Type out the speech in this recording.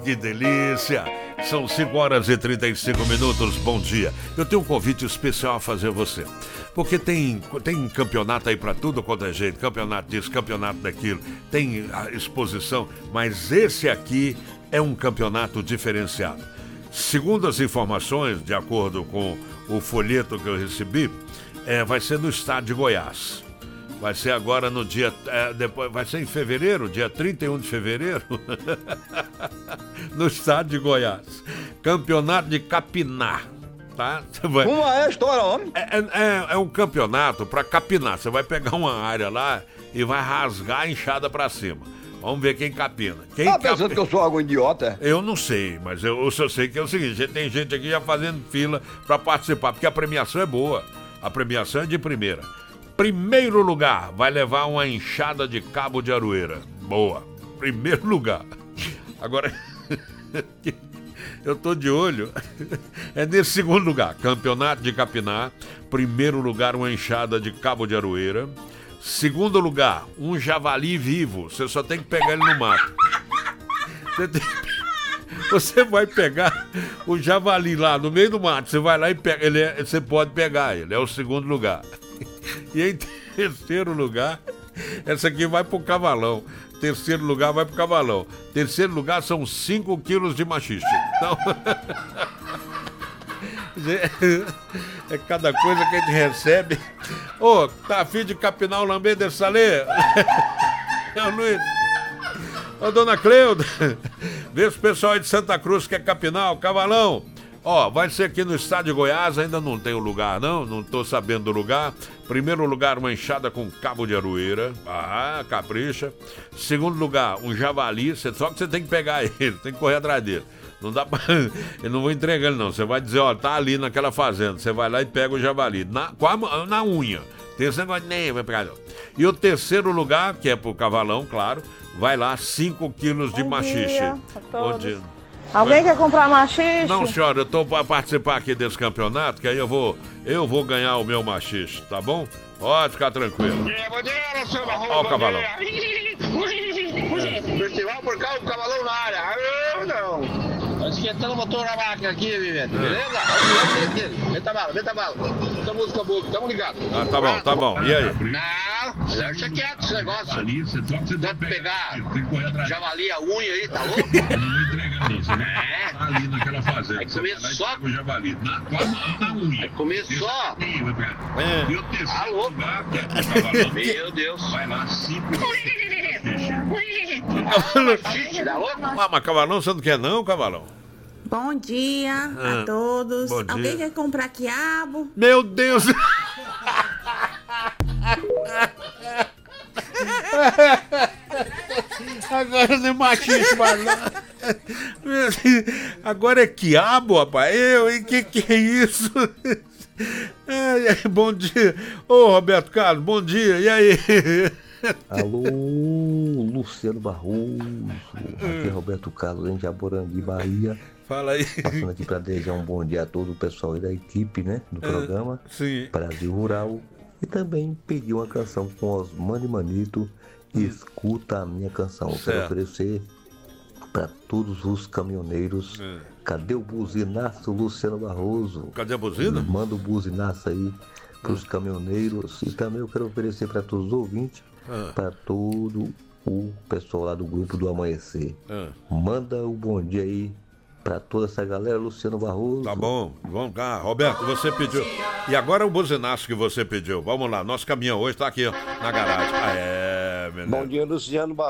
Que delícia! São 5h35. Bom dia. Eu tenho um convite especial a fazer a você. Porque tem campeonato aí pra tudo quanto é jeito. Campeonato disso, campeonato daquilo. Tem a exposição. Mas esse aqui é um campeonato diferenciado. Segundo as informações, de acordo com o folheto que eu recebi, vai ser no estado de Goiás. Vai ser agora no dia... depois, vai ser em fevereiro, dia 31 de fevereiro, no estado de Goiás. Campeonato de capinar, tá? Como é a história, homem? É um campeonato para capinar. Você vai pegar uma área lá e vai rasgar a enxada para cima. Vamos ver quem capina. Tá pensando que eu sou algum idiota? Eu não sei, mas eu só sei que é o seguinte, tem gente aqui já fazendo fila para participar, porque a premiação é boa. A premiação é de primeira. Primeiro lugar, vai levar uma enxada de cabo de aroeira. Boa. Primeiro lugar. Agora, eu tô de olho. É nesse segundo lugar. Campeonato de capinar. Primeiro lugar, uma enxada de cabo de aroeira. Segundo lugar, um javali vivo. Você só tem que pegar ele no mato. Você vai pegar o javali lá no meio do mato. Você vai lá e pega. Você pode pegar ele. É o segundo lugar. E em terceiro lugar, essa aqui vai pro cavalão. Terceiro lugar vai pro cavalão. Terceiro lugar são 5 quilos de machixe. Então, é cada coisa que a gente recebe. Ô, tá afim de capinar o lambê desse salê? É o Luiz. Ô, dona Cleuda, vê se o pessoal aí de Santa Cruz quer capinar o cavalão. Ó, vai ser aqui no estado de Goiás, ainda não tem o lugar, não tô sabendo do lugar. Primeiro lugar, uma enxada com cabo de aroeira. Ah, capricha. Segundo lugar, um javali, só que você tem que pegar ele, tem que correr atrás dele. Não dá pra... Eu não vou entregar ele, não. Você vai dizer, ó, tá ali naquela fazenda. Você vai lá e pega o javali, na unha. Tem esse negócio, nem vai pegar, não. E o terceiro lugar, que é pro cavalão, claro, vai lá, 5 quilos de machixe. Bom dia. Alguém quer comprar machixe? Não, senhora, eu tô para participar aqui desse campeonato, que aí eu vou ganhar o meu machixe, tá bom? Pode ficar tranquilo. Bom dia, seu Barroso. Ó o cavalão. Festival por causa do cavalão na área. Eu não. Tô esquentando o motor da máquina aqui, Vivendo. Beleza? Meta bala. Essa música boa, tamo ligado. Ah, tá bom. E aí? Não, deixa quieto esse negócio. Ali, você deve pegar javali, a unha aí, tá louco? Ali naquela fazenda. Aí comer só o javali, na unha. Aí comer só. E o terceiro lugar, meu Deus. Vai lá, 5. Mas cavalão, você não quer não, cavalão? Bom dia a todos. Bom dia. Alguém quer comprar quiabo? Meu Deus! Agora não é machismo, mas não. Agora é quiabo, rapaz. E que é isso? Bom dia. Ô, Roberto Carlos, bom dia. E aí? Alô, Luciano Barroso. Aqui é Roberto Carlos, em Jaborandi, Bahia. Fala aí. Passando aqui para desejar um bom dia a todo o pessoal aí da equipe, né? Do programa Sim. Brasil Rural. E também pedir uma canção com Osmani Manito. Escuta a minha canção. Eu quero oferecer para todos os caminhoneiros. Cadê o buzinaço, Luciano Barroso? Cadê a buzina? Manda o buzinaço aí para os caminhoneiros. E também eu quero oferecer para todos os ouvintes, para todo o pessoal lá do grupo do Amanhecer. Manda o bom dia aí para toda essa galera, Luciano Barroso. Tá bom, vamos cá. Roberto, você pediu. E agora o buzinaço que você pediu. Vamos lá, nosso caminhão hoje tá aqui, ó, na garagem. Menino. Bom dia, Luciano Barroso.